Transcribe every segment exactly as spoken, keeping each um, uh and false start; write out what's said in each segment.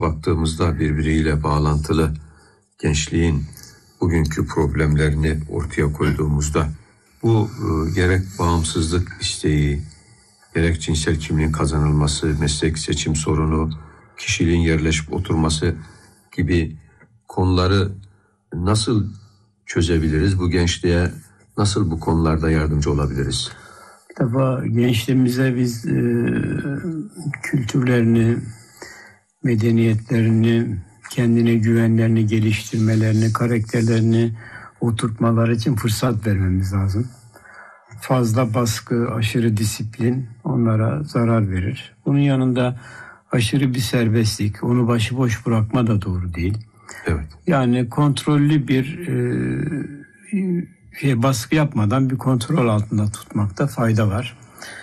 baktığımızda birbiriyle bağlantılı gençliğin bugünkü problemlerini ortaya koyduğumuzda bu e, gerek bağımsızlık isteği, gerek cinsel kimliğin kazanılması, meslek seçim sorunu, kişiliğin yerleşip oturması gibi konuları nasıl çözebiliriz? Bu gençliğe nasıl bu konularda yardımcı olabiliriz? Bir defa gençliğimize biz e, kültürlerini, medeniyetlerini, kendine güvenlerini geliştirmelerini, karakterlerini oturtmaları için fırsat vermemiz lazım. Fazla baskı, aşırı disiplin onlara zarar verir. Bunun yanında aşırı bir serbestlik, onu başıboş bırakma da doğru değil. Evet. Yani kontrollü bir e, şey, baskı yapmadan bir kontrol altında tutmakta fayda var.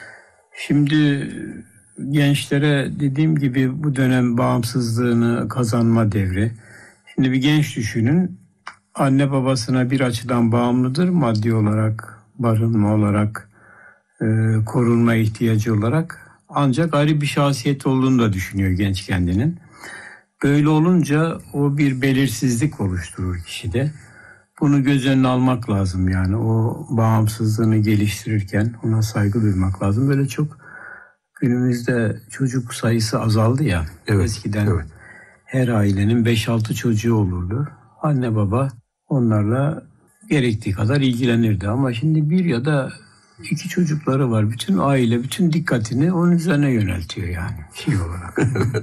Şimdi gençlere dediğim gibi bu dönem bağımsızlığını kazanma devri. Şimdi bir genç düşünün, anne babasına bir açıdan bağımlıdır, maddi olarak, barınma olarak, e, korunma ihtiyacı olarak. Ancak ayrı bir şahsiyet olduğunu da düşünüyor genç kendinin. Böyle olunca o bir belirsizlik oluşturur kişide. Bunu göz önüne almak lazım yani. O bağımsızlığını geliştirirken ona saygı duymak lazım. Böyle çok günümüzde çocuk sayısı azaldı ya. Evet, eskiden evet. Her ailenin beş altı çocuğu olurdu. Anne baba onlarla gerektiği kadar ilgilenirdi. Ama şimdi bir ya da iki çocukları var. Bütün aile, bütün dikkatini onun üzerine yöneltiyor yani. Şey olarak.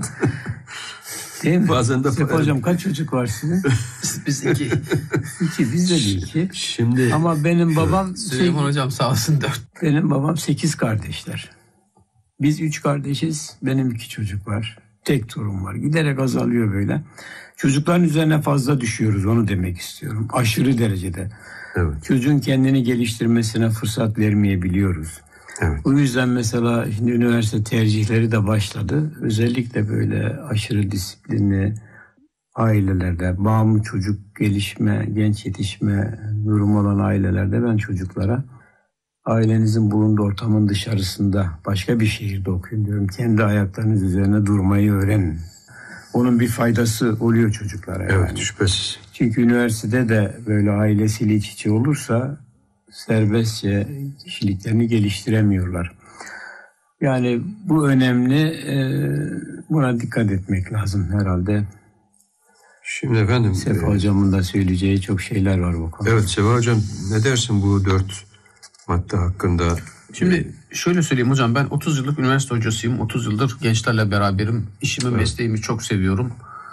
Değil mi? Bazen de Sefa hocam kaç çocuk var sizin? Biz iki. İki, bizde de iki. Şimdi ama benim babam Süleyman şey, hocam sağ olsun dört. Benim babam sekiz kardeşler. Biz üç kardeşiz. Benim iki çocuk var. Tek torun var. Giderek azalıyor böyle. Çocukların üzerine fazla düşüyoruz. Onu demek istiyorum. Aşırı derecede. Evet. Çocuğun kendini geliştirmesine fırsat vermeyebiliyoruz. Evet. O yüzden mesela şimdi üniversite tercihleri de başladı. Özellikle böyle aşırı disiplinli ailelerde, bağımlı çocuk gelişme, genç yetişme durumu olan ailelerde ben çocuklara ailenizin bulunduğu ortamın dışarısında başka bir şehirde okuyun diyorum. Kendi ayaklarınız üzerine durmayı öğrenin. Onun bir faydası oluyor çocuklara. Evet, yani. şüphesiz. Çünkü üniversitede de böyle ailesiyle iç içe olursa serbestçe kişiliklerini geliştiremiyorlar. Yani bu önemli. Buna dikkat etmek lazım herhalde. Şimdi efendim... Sefa hocamın da söyleyeceği çok şeyler var bu konuda. Evet Sefa hocam, ne dersin bu dört madde hakkında? Şimdi şöyle söyleyeyim hocam, ben otuz yıllık üniversite hocasıyım. otuz yıldır gençlerle beraberim. İşimi, evet. mesleğimi çok seviyorum.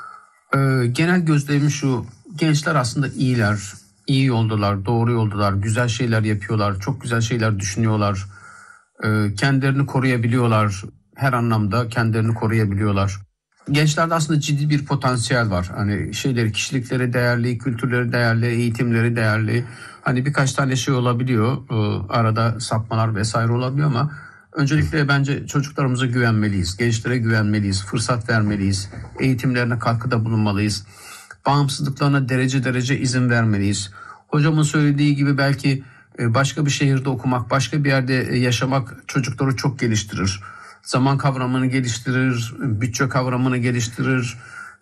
Ee, genel gözlemim şu: gençler aslında iyiler, iyi yoldalar, doğru yoldalar, güzel şeyler yapıyorlar, çok güzel şeyler düşünüyorlar. Ee, kendilerini koruyabiliyorlar, her anlamda kendilerini koruyabiliyorlar. Gençlerde aslında ciddi bir potansiyel var. Hani şeyleri, kişilikleri değerli, kültürleri değerli, eğitimleri değerli. Hani birkaç tane şey olabiliyor. Ee, arada sapmalar vesaire olabiliyor ama öncelikle bence çocuklarımıza güvenmeliyiz. Gençlere güvenmeliyiz, fırsat vermeliyiz. Eğitimlerine katkıda bulunmalıyız. Bağımsızlıklarına derece derece izin vermeliyiz. Hocamın söylediği gibi belki başka bir şehirde okumak, başka bir yerde yaşamak çocukları çok geliştirir. Zaman kavramını geliştirir, bütçe kavramını geliştirir,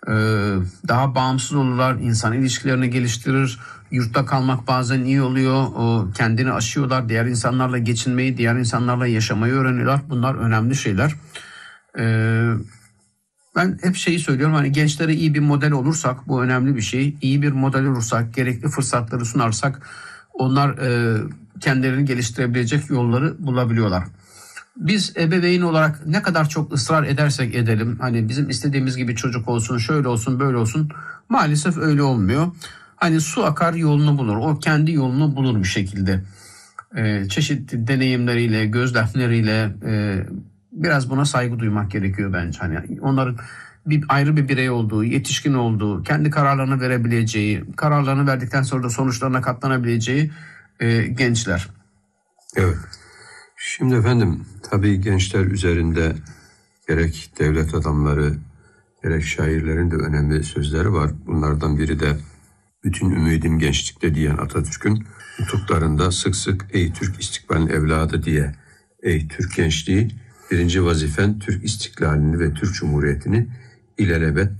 daha bağımsız olurlar, insan ilişkilerini geliştirir. Yurtta kalmak bazen iyi oluyor, kendini aşıyorlar, diğer insanlarla geçinmeyi, diğer insanlarla yaşamayı öğreniyorlar. Bunlar önemli şeyler. Ben hep şeyi söylüyorum, hani gençlere iyi bir model olursak bu önemli bir şey. İyi bir model olursak, gerekli fırsatları sunarsak onlar kendilerini geliştirebilecek yolları bulabiliyorlar. Biz ebeveyn olarak ne kadar çok ısrar edersek edelim, hani bizim istediğimiz gibi çocuk olsun, şöyle olsun, böyle olsun, maalesef öyle olmuyor. Hani su akar yolunu bulur, o kendi yolunu bulur bir şekilde. Ee, çeşitli deneyimleriyle, gözlemleriyle e, biraz buna saygı duymak gerekiyor bence. Hani onların bir ayrı bir birey olduğu, yetişkin olduğu, kendi kararlarını verebileceği, kararlarını verdikten sonra da sonuçlarına katlanabileceği e, gençler. Evet. Şimdi efendim, tabii gençler üzerinde gerek devlet adamları, gerek şairlerin de önemli sözleri var. Bunlardan biri de bütün ümidim gençlikte diyen Atatürk'ün nutuklarında sık sık ey Türk istikbalin evladı diye, ey Türk gençliği, birinci vazifen Türk istiklalini ve Türk Cumhuriyeti'ni ilelebet